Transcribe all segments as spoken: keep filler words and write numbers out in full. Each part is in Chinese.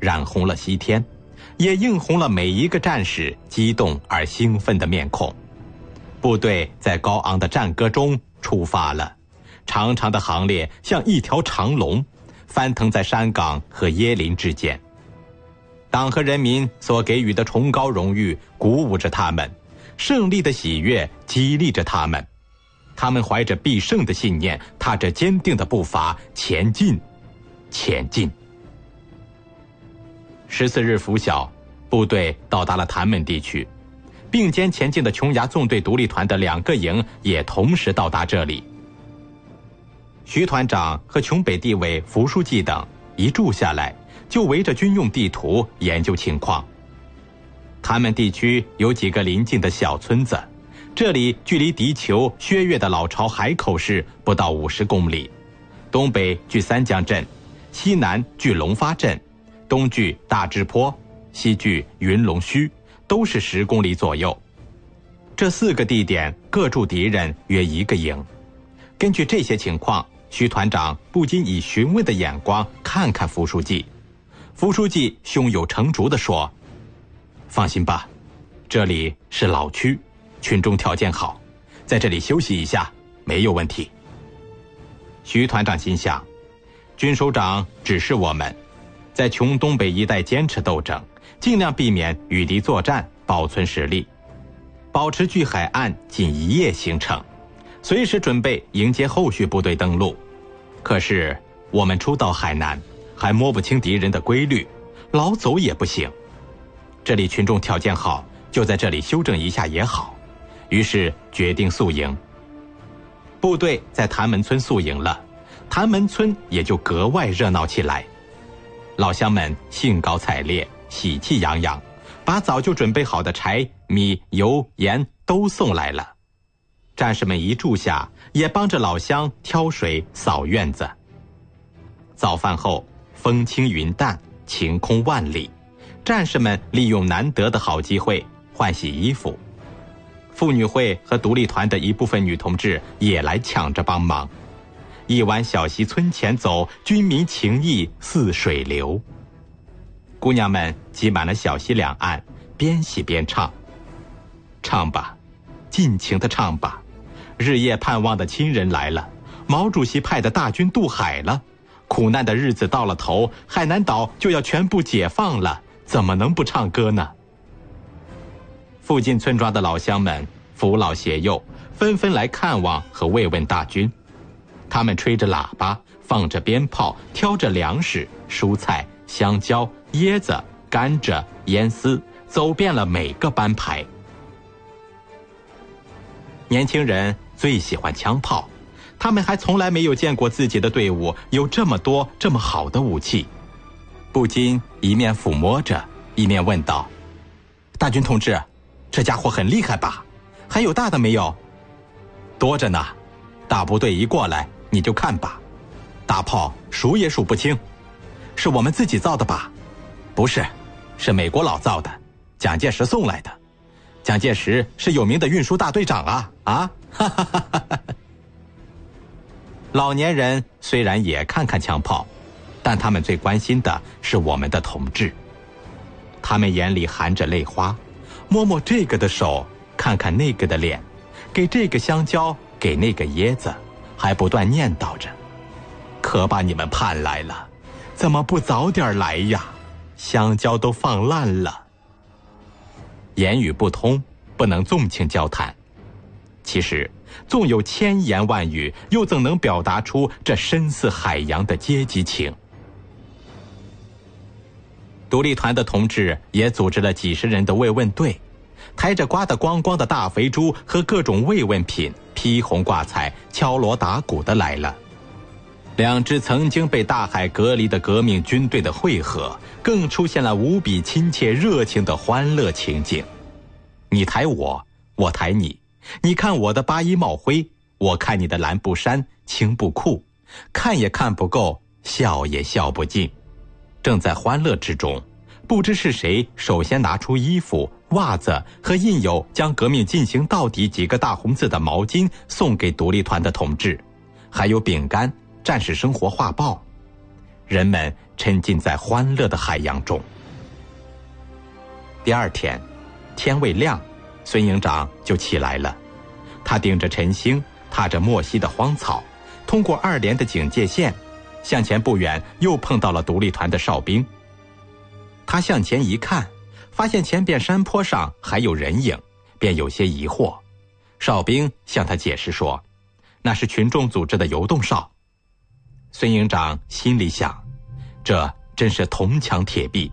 染红了西天，也映红了每一个战士激动而兴奋的面孔。部队在高昂的战歌中出发了，长长的行列像一条长龙，翻腾在山岗和椰林之间。党和人民所给予的崇高荣誉鼓舞着他们，胜利的喜悦激励着他们。他们怀着必胜的信念，踏着坚定的步伐前进，前进。十四日拂晓，部队到达了谭门地区，并肩前进的琼崖纵队独立团的两个营也同时到达这里。徐团长和琼北地委副书记等一住下来，就围着军用地图研究情况。谭门地区有几个邻近的小村子，这里距离敌酋薛岳的老巢海口市不到五十公里，东北距三江镇，西南距龙发镇，东距大支坡，西距云龙须，都是十公里左右。这四个地点各驻敌人约一个营。根据这些情况，徐团长不禁以询问的眼光看看副书记。副书记胸有成竹地说：放心吧，这里是老区，群众条件好，在这里休息一下没有问题。徐团长心想，军首长指示我们在琼东北一带坚持斗争，尽量避免与敌作战，保存实力，保持距海岸仅一夜行程，随时准备迎接后续部队登陆。可是我们初到海南，还摸不清敌人的规律，老走也不行。这里群众条件好，就在这里休整一下也好，于是决定宿营。部队在谭门村宿营了，谭门村也就格外热闹起来。老乡们兴高采烈，喜气洋洋，把早就准备好的柴、米、油、盐都送来了。战士们一住下，也帮着老乡挑水、扫院子。早饭后，风轻云淡，晴空万里，战士们利用难得的好机会换洗衣服。妇女会和独立团的一部分女同志也来抢着帮忙。一碗小溪村前走，军民情谊似水流。姑娘们挤满了小溪两岸，边洗边唱。唱吧，尽情地唱吧，日夜盼望的亲人来了，毛主席派的大军渡海了，苦难的日子到了头，海南岛就要全部解放了，怎么能不唱歌呢？附近村庄的老乡们扶老携幼，纷纷来看望和慰问大军。他们吹着喇叭，放着鞭炮，挑着粮食、蔬菜、香蕉、椰子、甘蔗、烟丝，走遍了每个班排。年轻人最喜欢枪炮，他们还从来没有见过自己的队伍有这么多这么好的武器，不禁一面抚摸着，一面问道：大军同志，这家伙很厉害吧？还有大的没有？多着呢，大部队一过来你就看吧，大炮数也数不清。是我们自己造的吧？不是，是美国佬造的，蒋介石送来的。蒋介石是有名的运输大队长啊啊！哈哈哈哈哈！老年人虽然也看看枪炮，但他们最关心的是我们的同志。他们眼里含着泪花，摸摸这个的手，看看那个的脸，给这个香蕉，给那个椰子，还不断念叨着：可把你们盼来了，怎么不早点来呀？香蕉都放烂了。言语不通，不能纵情交谈。其实纵有千言万语，又怎能表达出这深似海洋的阶级情？独立团的同志也组织了几十人的慰问队，抬着刮得光光的大肥猪和各种慰问品，披红挂彩，敲锣打鼓的来了。两支曾经被大海隔离的革命军队的汇合，更出现了无比亲切热情的欢乐情景。你抬我，我抬你，你看我的八一帽徽，我看你的蓝布衫、青布裤，看也看不够，笑也笑不尽。正在欢乐之中，不知是谁首先拿出衣服、袜子和印有将革命进行到底几个大红字的毛巾送给独立团的同志，还有饼干、战士生活画报。 人们沉浸在欢乐的海洋中。第二天，天未亮，孙营长就起来了。他顶着晨星，踏着漠西的荒草，通过二连的警戒线，向前不远又碰到了独立团的哨兵。他向前一看，发现前边山坡上还有人影，便有些疑惑。哨兵向他解释说，那是群众组织的游动哨。孙营长心里想，这真是铜墙铁壁。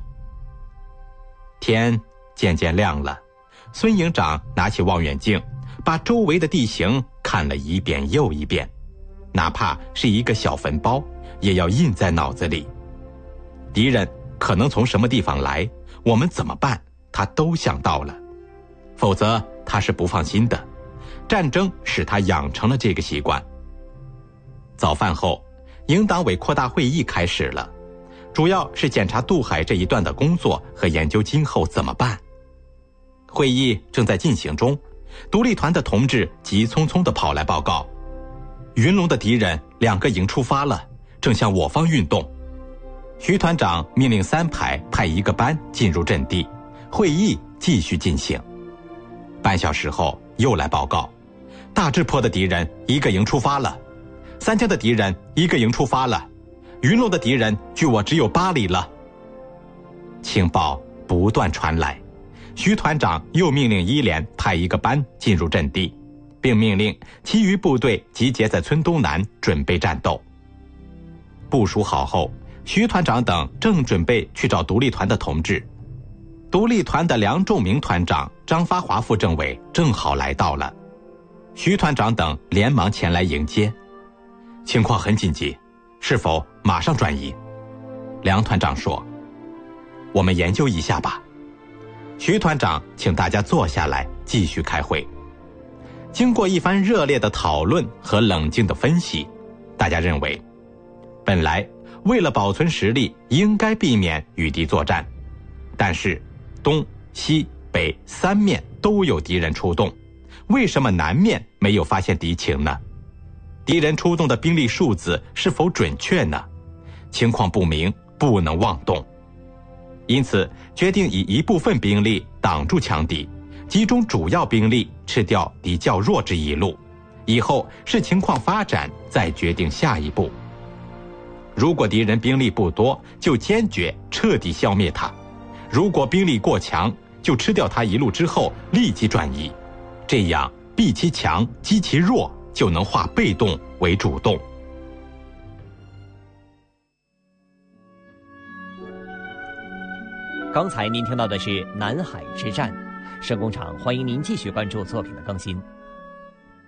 天渐渐亮了，孙营长拿起望远镜，把周围的地形看了一遍又一遍，哪怕是一个小坟包，也要印在脑子里。敌人可能从什么地方来，我们怎么办，他都想到了。否则他是不放心的。战争使他养成了这个习惯。早饭后，营党委扩大会议开始了，主要是检查渡海这一段的工作和研究今后怎么办。会议正在进行中，独立团的同志急匆匆地跑来报告，云龙的敌人两个营出发了，正向我方运动。徐团长命令三排派一个班进入阵地，会议继续进行。半小时后又来报告，大智坡的敌人一个营出发了，三江的敌人一个营出发了，云龙的敌人距我只有八里了。情报不断传来，徐团长又命令一连派一个班进入阵地，并命令其余部队集结在村东南准备战斗。部署好后，徐团长等正准备去找独立团的同志。独立团的梁仲明团长、张发华副政委正好来到了，徐团长等连忙前来迎接。情况很紧急，是否马上转移？梁团长说，我们研究一下吧。徐团长请大家坐下来继续开会。经过一番热烈的讨论和冷静的分析，大家认为，本来为了保存实力，应该避免与敌作战，但是东西北三面都有敌人出动，为什么南面没有发现敌情呢？敌人出动的兵力数字是否准确呢？情况不明，不能妄动。因此决定以一部分兵力挡住强敌，集中主要兵力吃掉敌较弱之一路，以后视情况发展再决定下一步。如果敌人兵力不多，就坚决彻底消灭他；如果兵力过强，就吃掉他一路之后立即转移，这样避其强击其弱，就能化被动为主动。 刚才您听到的是南海之战，声工厂欢迎您继续关注作品的更新。